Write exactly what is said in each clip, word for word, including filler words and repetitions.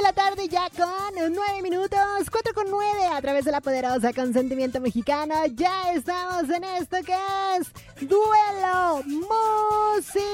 la tarde ya con nueve minutos, cuatro con nueve a través de la poderosa Consentimiento Mexicano. Ya estamos en esto que es Duelo Musical.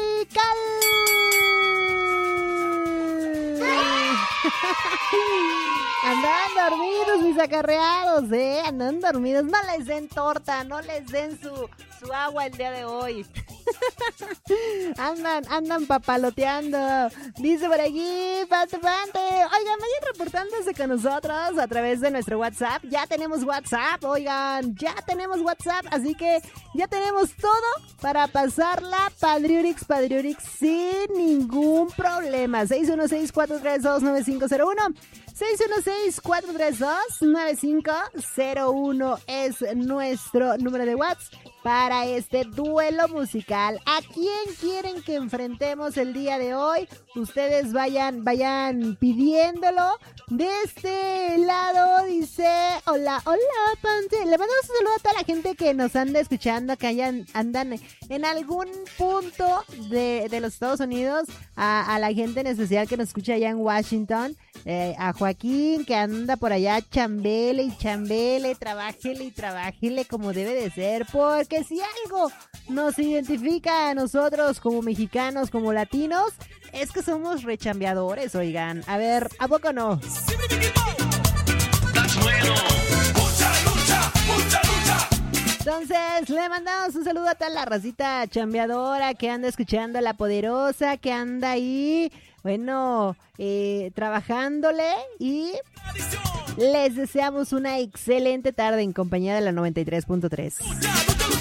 Andan dormidos mis acarreados, eh, andan dormidos. No les den torta, no les den su, su agua el día de hoy. Andan, andan papaloteando. Dice por aquí, Pante Pante. Oigan, vayan reportándose con nosotros a través de nuestro WhatsApp. Ya tenemos WhatsApp, oigan, ya tenemos WhatsApp. Así que ya tenemos todo para pasarla Padriurix, Padriurix sin ningún problema. seis uno seis, cuatro tres dos, nueve cinco cero uno seis uno seis, cuatro tres dos, nueve cinco cero uno es nuestro número de WhatsApp para este duelo musical. ¿A quién quieren que enfrentemos el día de hoy? Ustedes vayan, vayan pidiéndolo. De este lado dice, hola, hola, Pante. Le mandamos un saludo a toda la gente que nos anda escuchando, que hayan, andan en algún punto de, de los Estados Unidos, a, a la gente en especial que nos escucha allá en Washington, eh, a Joaquín que anda por allá, chambele y chambele, trabájele y trabájele como debe de ser, porque si algo nos identifica a nosotros como mexicanos, como latinos, es que somos rechambeadores, oigan. A ver, ¿a poco no? Entonces, le mandamos un saludo a toda la racita chambeadora que anda escuchando a La Poderosa, que anda ahí, bueno, eh, trabajándole, y les deseamos una excelente tarde en compañía de la noventa y tres punto tres.